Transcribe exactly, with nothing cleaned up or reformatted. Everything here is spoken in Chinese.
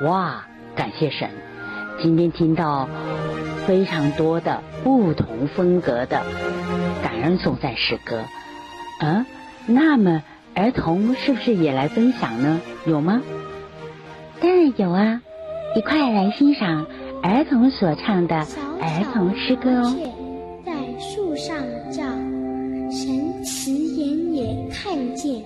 哇，感谢神！今天听到非常多的不同风格的感恩颂赞诗歌。嗯，那么儿童是不是也来分享呢？有吗？ 当然有啊，一块来欣赏儿童所唱的儿童诗歌哦。 在树上照，神慈眼也看见，